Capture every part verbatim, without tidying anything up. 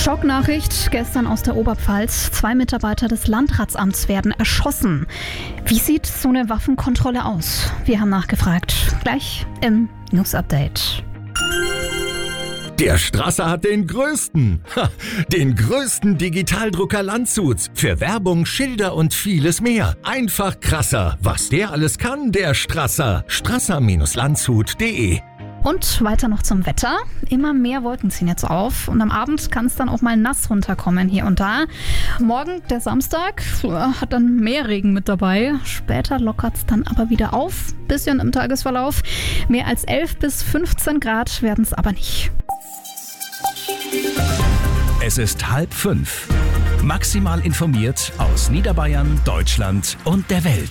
Schocknachricht gestern aus der Oberpfalz. Zwei Mitarbeiter des Landratsamts werden erschossen. Wie sieht so eine Waffenkontrolle aus? Wir haben nachgefragt. Gleich im News Update. Der Strasser hat den größten, ha, den größten Digitaldrucker Landshuts. Für Werbung, Schilder und vieles mehr. Einfach krasser. Was der alles kann, der Strasser. strasser Landshut punkt de. Und weiter noch zum Wetter. Immer mehr Wolken ziehen jetzt auf und am Abend kann es dann auch mal nass runterkommen hier und da. Morgen, der Samstag, hat dann mehr Regen mit dabei. Später lockert es dann aber wieder auf. Bisschen im Tagesverlauf. Mehr als elf bis fünfzehn Grad werden es aber nicht. Es ist halb fünf. Maximal informiert aus Niederbayern, Deutschland und der Welt.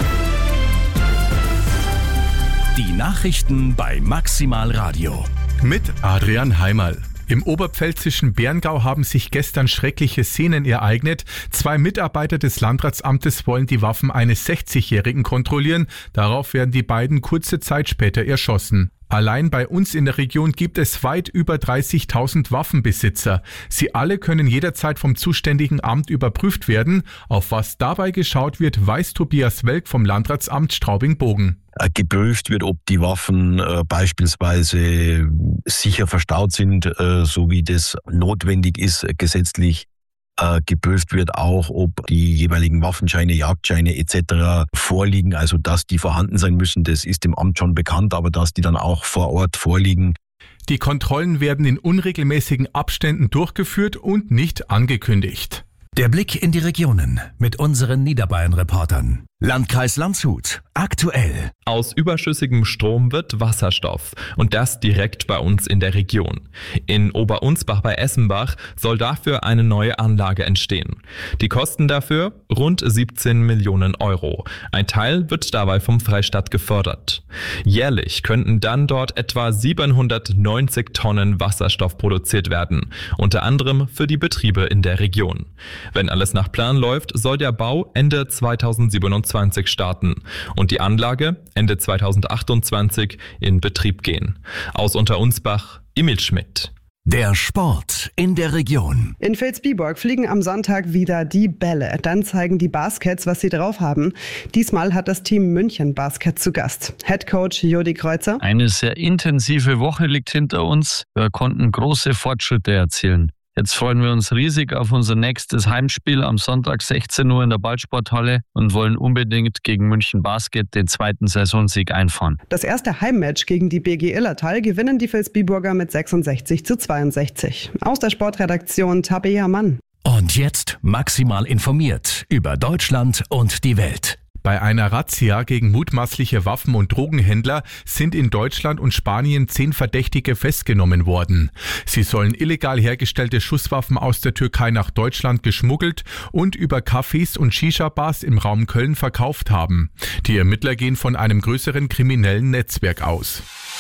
Die Nachrichten bei Maximal Radio. Mit Adrian Heimerl. Im oberpfälzischen Berngau haben sich gestern schreckliche Szenen ereignet. Zwei Mitarbeiter des Landratsamtes wollen die Waffen eines sechzigjährigen kontrollieren. Darauf werden die beiden kurze Zeit später erschossen. Allein bei uns in der Region gibt es weit über dreißigtausend Waffenbesitzer. Sie alle können jederzeit vom zuständigen Amt überprüft werden. Auf was dabei geschaut wird, weiß Tobias Welk vom Landratsamt Straubing-Bogen. Geprüft wird, ob die Waffen äh, beispielsweise sicher verstaut sind, äh, so wie das notwendig ist, äh, gesetzlich. Äh, geprüft wird auch, ob die jeweiligen Waffenscheine, Jagdscheine et cetera vorliegen, also dass die vorhanden sein müssen. Das ist dem Amt schon bekannt, aber dass die dann auch vor Ort vorliegen. Die Kontrollen werden in unregelmäßigen Abständen durchgeführt und nicht angekündigt. Der Blick in die Regionen mit unseren Niederbayern-Reportern. Landkreis Landshut. Aktuell. Aus überschüssigem Strom wird Wasserstoff und das direkt bei uns in der Region. In Oberunsbach bei Essenbach soll dafür eine neue Anlage entstehen. Die Kosten dafür rund siebzehn Millionen Euro. Ein Teil wird dabei vom Freistaat gefördert. Jährlich könnten dann dort etwa siebenhundertneunzig Tonnen Wasserstoff produziert werden, unter anderem für die Betriebe in der Region. Wenn alles nach Plan läuft, soll der Bau Ende zweitausendsiebenundzwanzig starten und die Anlage Ende zweitausendachtundzwanzig in Betrieb gehen. Aus Unterunsbach, Emil Schmidt. Der Sport in der Region. In Vilsbiburg fliegen am Sonntag wieder die Bälle. Dann zeigen die Baskets, was sie drauf haben. Diesmal hat das Team München Basket zu Gast. Headcoach Jodi Kreuzer. Eine sehr intensive Woche liegt hinter uns. Wir konnten große Fortschritte erzielen. Jetzt freuen wir uns riesig auf unser nächstes Heimspiel am Sonntag sechzehn Uhr in der Ballsporthalle und wollen unbedingt gegen München Basket den zweiten Saisonsieg einfahren. Das erste Heimmatch gegen die B G Illertal gewinnen die Vilsbiburger mit sechsundsechzig zu zweiundsechzig. Aus der Sportredaktion Tabea Mann. Und jetzt maximal informiert über Deutschland und die Welt. Bei einer Razzia gegen mutmaßliche Waffen- und Drogenhändler sind in Deutschland und Spanien zehn Verdächtige festgenommen worden. Sie sollen illegal hergestellte Schusswaffen aus der Türkei nach Deutschland geschmuggelt und über Cafés und Shisha-Bars im Raum Köln verkauft haben. Die Ermittler gehen von einem größeren kriminellen Netzwerk aus.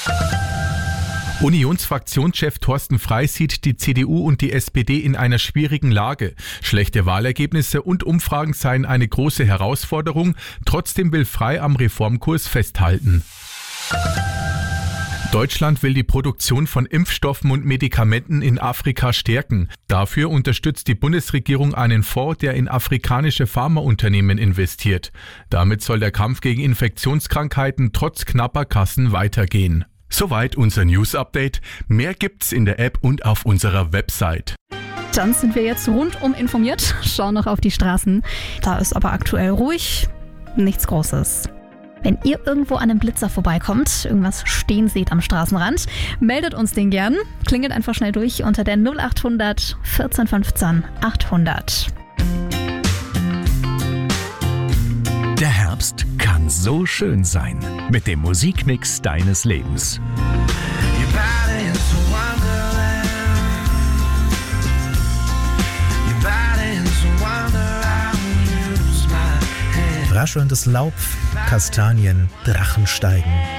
Unionsfraktionschef Thorsten Frey sieht die C D U und die S P D in einer schwierigen Lage. Schlechte Wahlergebnisse und Umfragen seien eine große Herausforderung. Trotzdem will Frey am Reformkurs festhalten. Deutschland will die Produktion von Impfstoffen und Medikamenten in Afrika stärken. Dafür unterstützt die Bundesregierung einen Fonds, der in afrikanische Pharmaunternehmen investiert. Damit soll der Kampf gegen Infektionskrankheiten trotz knapper Kassen weitergehen. Soweit unser News-Update. Mehr gibt's in der App und auf unserer Website. Dann sind wir jetzt rundum informiert. Schauen noch auf die Straßen. Da ist aber aktuell ruhig. Nichts Großes. Wenn ihr irgendwo an einem Blitzer vorbeikommt, irgendwas stehen seht am Straßenrand, meldet uns den gern. Klingelt einfach schnell durch unter der null achthundert vierzehn fünfzehn achthundert. Der Herbst kann so schön sein mit dem Musikmix deines Lebens. Raschelndes Laub, Kastanien, Drachen steigen.